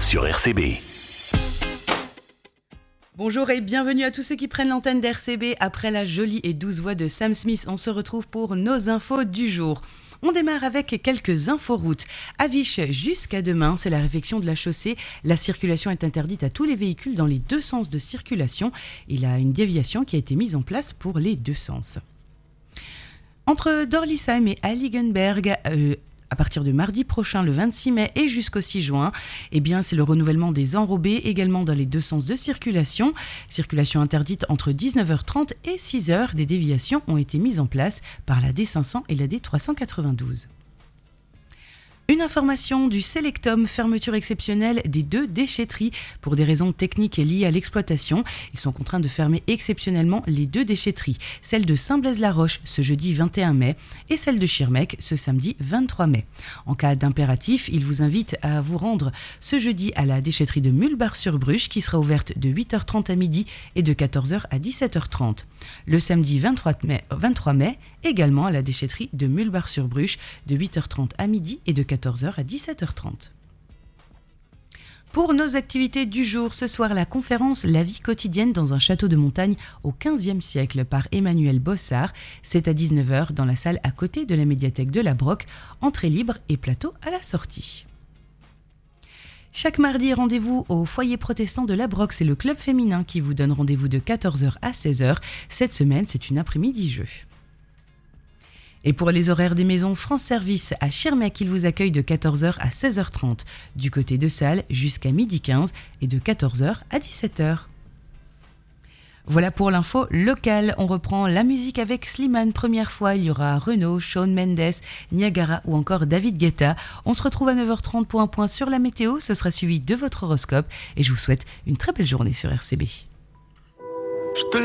sur RCB. Bonjour et bienvenue à tous ceux qui prennent l'antenne d'RCB. Après la jolie et douce voix de Sam Smith, on se retrouve pour nos infos du jour. On démarre avec quelques inforoutes. À Viche, jusqu'à demain, c'est la réfection de la chaussée. La circulation est interdite à tous les véhicules dans les deux sens de circulation. Il y a une déviation qui a été mise en place pour les deux sens. Entre Dorlisheim et Heiligenberg, à partir de mardi prochain, le 26 mai et jusqu'au 6 juin, c'est le renouvellement des enrobés également dans les deux sens de circulation. Circulation interdite entre 19h30 et 6h. Des déviations ont été mises en place par la D500 et la D392. Une information du Selectum, fermeture exceptionnelle des deux déchetteries pour des raisons techniques et liées à l'exploitation. Ils sont contraints de fermer exceptionnellement les deux déchetteries, celle de Saint-Blaise-la-Roche ce jeudi 21 mai et celle de Schirmeck ce samedi 23 mai. En cas d'impératif, ils vous invitent à vous rendre ce jeudi à la déchetterie de Mulbach-sur-Bruche qui sera ouverte de 8h30 à midi et de 14h à 17h30. Le samedi 23 mai, également à la déchetterie de Mulbach-sur-Bruche de 8h30 à midi et de 14h à 17h30. Pour nos activités du jour, ce soir, la conférence « La vie quotidienne dans un château de montagne au XVe siècle » par Emmanuel Bossard. C'est à 19h dans la salle à côté de la médiathèque de la Broc, entrée libre et plateau à la sortie. Chaque mardi, rendez-vous au foyer protestant de la Broc. C'est le club féminin qui vous donne rendez-vous de 14h à 16h. Cette semaine, c'est une après-midi-jeu. Et pour les horaires des maisons France Service à Schirmeck, il vous accueille de 14h à 16h30, du côté de Salles jusqu'à 12h15 et de 14h à 17h. Voilà pour l'info locale. On reprend la musique avec Slimane. Première fois, il y aura Renaud, Shawn Mendes, Niagara ou encore David Guetta. On se retrouve à 9h30 pour un point sur la météo. Ce sera suivi de votre horoscope et je vous souhaite une très belle journée sur RCB.